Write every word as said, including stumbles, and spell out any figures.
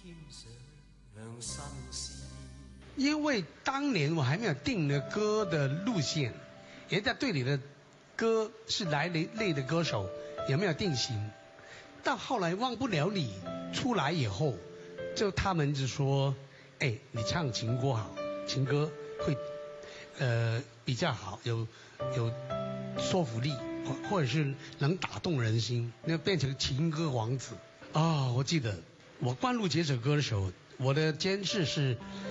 因为当年我还没有定了歌的路线，人家对你的歌是哪一类的歌手有没有定型？到后来忘不了你出来以后，就他们就说：“哎，你唱情歌好，情歌会呃比较好，有有说服力，或或者是能打动人心，那变成情歌王子啊、哦！我记得我灌录这首歌的时候，我的监制是